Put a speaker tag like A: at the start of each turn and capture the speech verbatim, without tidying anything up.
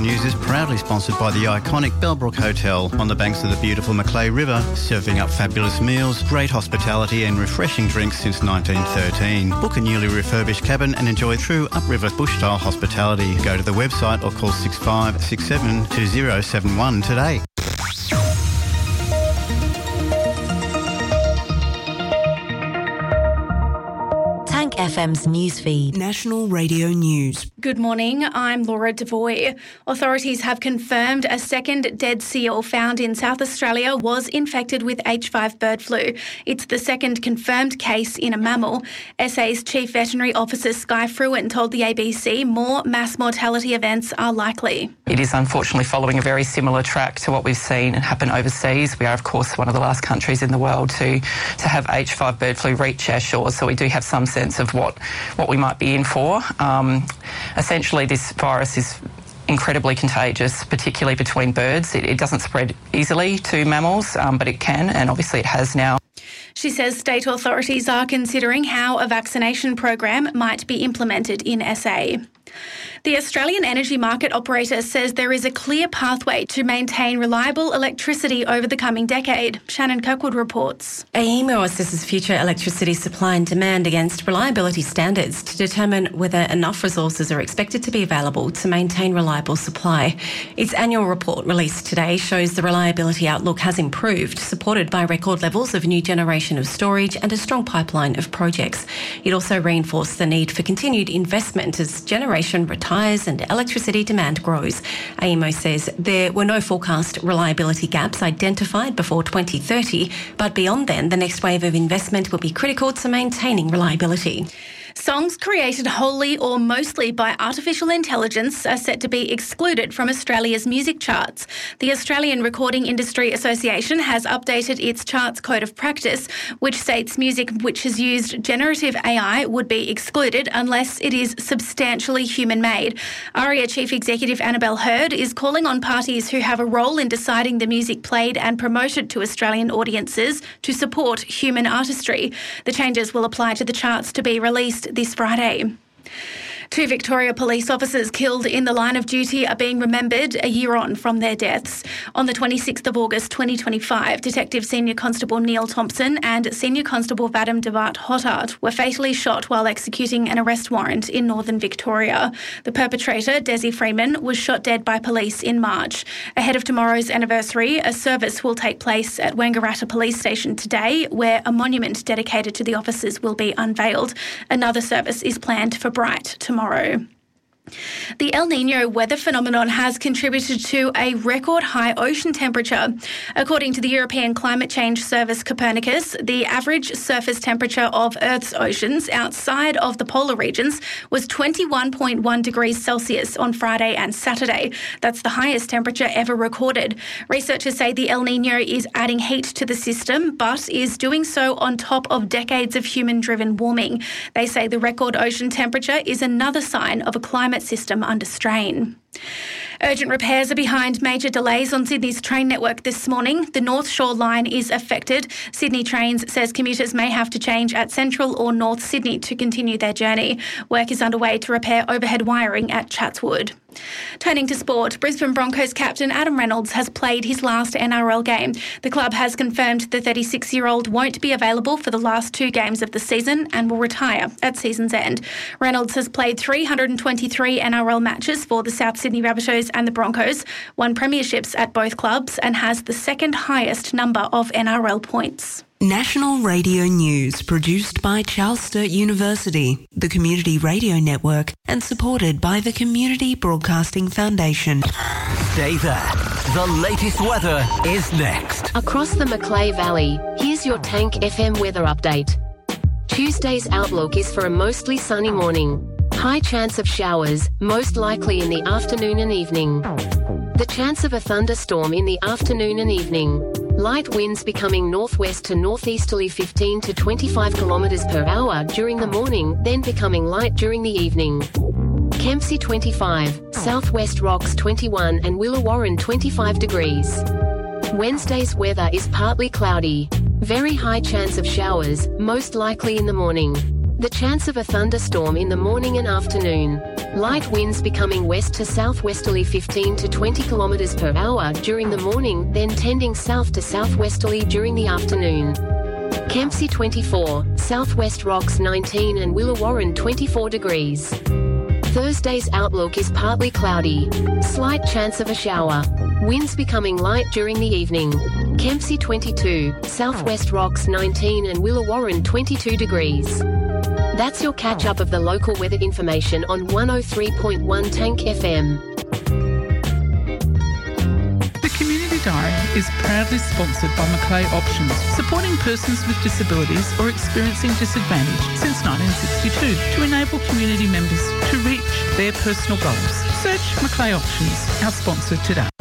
A: News is proudly sponsored by the iconic Bellbrook Hotel on the banks of the beautiful Macleay River, serving up fabulous meals, great hospitality and refreshing drinks since nineteen thirteen. Book a newly refurbished cabin and enjoy true upriver bush-style hospitality. Go to the website or call six five six seven two zero seven one today.
B: F M's newsfeed.
C: National Radio News.
D: Good morning, I'm Laura Devoy. Authorities have confirmed a second dead seal found in South Australia was infected with H five bird flu. It's the second confirmed case in a mammal. S A's Chief Veterinary Officer Sky Fruin told the A B C more mass mortality events are likely.
E: It is unfortunately following a very similar track to what we've seen happen overseas. We are, of course, one of the last countries in the world to, to have H five bird flu reach our shores, so we do have some sense of what, what we might be in for. Um, essentially, this virus is incredibly contagious, particularly between birds. It, it doesn't spread easily to mammals, um, but it can, and obviously it has now.
D: She says state authorities are considering how a vaccination program might be implemented in S A. The Australian Energy Market Operator says there is a clear pathway to maintain reliable electricity over the coming decade. Shannon Kirkwood reports.
F: A E M O assesses future electricity supply and demand against reliability standards to determine whether enough resources are expected to be available to maintain reliable supply. Its annual report released today shows the reliability outlook has improved, supported by record levels of new generation of storage and a strong pipeline of projects. It also reinforced the need for continued investment as generation retires and electricity demand grows. A E M O says there were no forecast reliability gaps identified before twenty thirty, but beyond then, the next wave of investment will be critical to maintaining reliability.
D: Songs created wholly or mostly by artificial intelligence are set to be excluded from Australia's music charts. The Australian Recording Industry Association has updated its charts code of practice, which states music which has used generative A I would be excluded unless it is substantially human-made. ARIA Chief Executive Annabelle Hurd is calling on parties who have a role in deciding the music played and promoted to Australian audiences to support human artistry. The changes will apply to the charts to be released this Friday. Two Victoria police officers killed in the line of duty are being remembered a year on from their deaths. On the twenty-sixth of August twenty twenty-five, Detective Senior Constable Neil Thompson and Senior Constable Vadim Devart Hotart were fatally shot while executing an arrest warrant in northern Victoria. The perpetrator, Desi Freeman, was shot dead by police in March. Ahead of tomorrow's anniversary, a service will take place at Wangaratta Police Station today, where a monument dedicated to the officers will be unveiled. Another service is planned for Bright tomorrow. Tomorrow. The El Niño weather phenomenon has contributed to a record high ocean temperature. According to the European Climate Change Service Copernicus, the average surface temperature of Earth's oceans outside of the polar regions was twenty-one point one degrees Celsius on Friday and Saturday. That's the highest temperature ever recorded. Researchers say the El Niño is adding heat to the system, but is doing so on top of decades of human-driven warming. They say the record ocean temperature is another sign of a climate system under strain. Urgent repairs are behind major delays on Sydney's train network this morning. The North Shore line is affected. Sydney Trains says commuters may have to change at Central or North Sydney to continue their journey. Work is underway to repair overhead wiring at Chatswood. Turning to sport, Brisbane Broncos captain Adam Reynolds has played his last N R L game. The club has confirmed the thirty-six-year-old won't be available for the last two games of the season and will retire at season's end. Reynolds has played three hundred twenty-three N R L matches for the South Sydney Rabbitohs and the Broncos, won premierships at both clubs and has the second highest number of N R L points.
C: National Radio News, produced by Charles Sturt University, the Community Radio Network, and supported by the Community Broadcasting Foundation.
G: Stay there. The latest weather is next.
H: Across the Macleay Valley, here's your Tank F M weather update. Tuesday's outlook is for a mostly sunny morning. High chance of showers, most likely in the afternoon and evening. The chance of a thunderstorm in the afternoon and evening. Light winds becoming northwest to northeasterly fifteen to twenty-five kilometres per hour during the morning, then becoming light during the evening. Kempsey twenty-five, Southwest Rocks twenty-one and Willawarren twenty-five degrees. Wednesday's weather is partly cloudy. Very high chance of showers, most likely in the morning. The chance of a thunderstorm in the morning and afternoon. Light winds becoming west to southwesterly fifteen to twenty kilometres per hour during the morning, then tending south to southwesterly during the afternoon. Kempsey twenty-four, Southwest Rocks nineteen and Willawarren twenty-four degrees. Thursday's outlook is partly cloudy. Slight chance of a shower. Winds becoming light during the evening. Kempsey twenty-two, Southwest Rocks nineteen and Willawarren twenty-two degrees. That's your catch-up of the local weather information on one oh three point one Tank F M.
I: The Community Diary is proudly sponsored by Macleay Options, supporting persons with disabilities or experiencing disadvantage since nineteen sixty-two to enable community members to reach their personal goals. Search Macleay Options, our sponsor today.